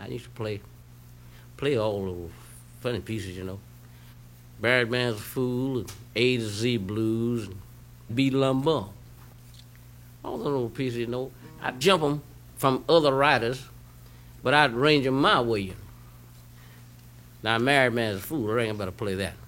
I used to play all those funny pieces, you know. Barry Man's a Fool, and A to Z Blues, and Beetle and Bum. All those little pieces, you know. I'd jump them from other writers, but I'd arrange them my way. Now, Married Man's a Fool, I reckon I better play that.